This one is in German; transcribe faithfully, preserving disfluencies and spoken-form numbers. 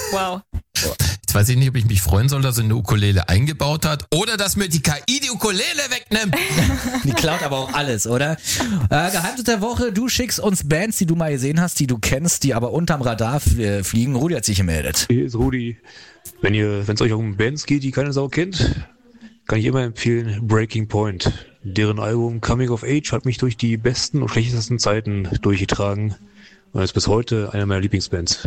Wow. Jetzt weiß ich nicht, ob ich mich freuen soll, dass er eine Ukulele eingebaut hat oder dass mir die K I die Ukulele wegnimmt. Die klaut aber auch alles, oder? Äh, Geheimnis der Woche, du schickst uns Bands, die du mal gesehen hast, die du kennst, die aber unterm Radar f- fliegen. Rudi hat sich gemeldet. Hier ist Rudi. Wenn ihr, wenn es euch um Bands geht, die keine Sau kennt, kann ich immer empfehlen Breaking Point. Deren Album Coming of Age hat mich durch die besten und schlechtesten Zeiten durchgetragen und ist bis heute einer meiner Lieblingsbands.